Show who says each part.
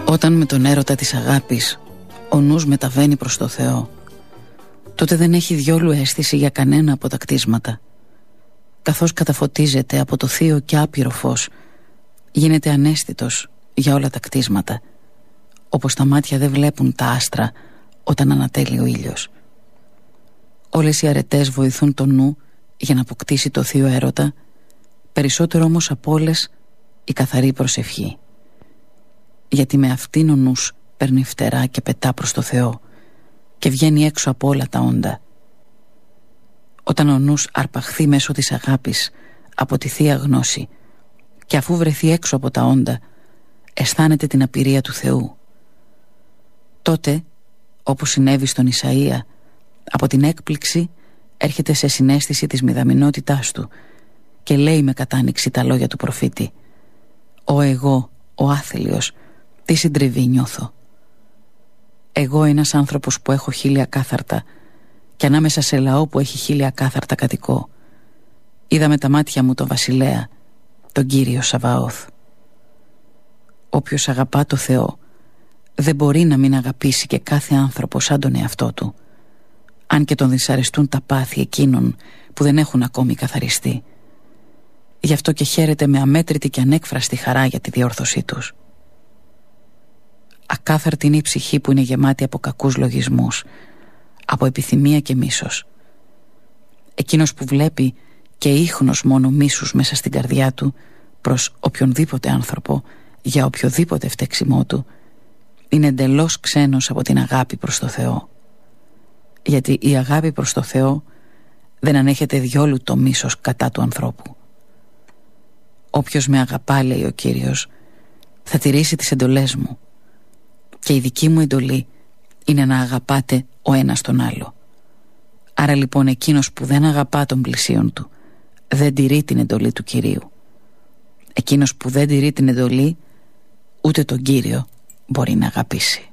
Speaker 1: Όταν με τον έρωτα της αγάπης ο νους μεταβαίνει προς το Θεό, τότε δεν έχει διόλου αίσθηση για κανένα από τα κτίσματα. Καθώς καταφωτίζεται από το θείο και άπειρο φως, γίνεται αναίσθητος για όλα τα κτίσματα, όπως τα μάτια δεν βλέπουν τα άστρα όταν ανατέλει ο ήλιος. Όλες οι αρετές βοηθούν το νου για να αποκτήσει το θείο έρωτα, περισσότερο όμως από όλες η καθαρή προσευχή. Γιατί με αυτήν ο νους παίρνει φτερά και πετά προς το Θεό και βγαίνει έξω από όλα τα όντα. Όταν ο νους αρπαχθεί μέσω της αγάπης από τη Θεία Γνώση και αφού βρεθεί έξω από τα όντα, αισθάνεται την απειρία του Θεού. Τότε, όπως συνέβη στον Ισαΐα, από την έκπληξη έρχεται σε συναίσθηση της μηδαμινότητάς του και λέει με κατάνοιξη τα λόγια του προφήτη: «Ω εγώ, ο άθελιος, τι συντριβή νιώθω. Εγώ ένας άνθρωπος που έχω 1000 ακάθαρτα και ανάμεσα σε λαό που έχει 1000 ακάθαρτα κατοικώ. Είδα με τα μάτια μου τον Βασιλέα, τον Κύριο Σαβαώθ». Όποιος αγαπά το Θεό δεν μπορεί να μην αγαπήσει και κάθε άνθρωπο σαν τον εαυτό του, αν και τον δυσαρεστούν τα πάθη εκείνων που δεν έχουν ακόμη καθαριστεί. Γι' αυτό και χαίρεται με αμέτρητη και ανέκφραστη χαρά για τη διόρθωσή τους. Ακάθαρτη είναι η ψυχή που είναι γεμάτη από κακούς λογισμούς, από επιθυμία και μίσος. Εκείνος που βλέπει και ίχνος μόνο μίσους μέσα στην καρδιά του προς οποιονδήποτε άνθρωπο, για οποιοδήποτε φταίξιμό του, είναι εντελώς ξένος από την αγάπη προς το Θεό. Γιατί η αγάπη προς το Θεό δεν ανέχεται διόλου το μίσος κατά του ανθρώπου. «Όποιος με αγαπά», λέει ο Κύριος, «θα τηρήσει τις εντολές μου, και η δική μου εντολή είναι να αγαπάτε ο ένας τον άλλο». Άρα λοιπόν εκείνος που δεν αγαπά τον πλησίον του δεν τηρεί την εντολή του Κυρίου. Εκείνος που δεν τηρεί την εντολή ούτε τον Κύριο μπορεί να αγαπήσει.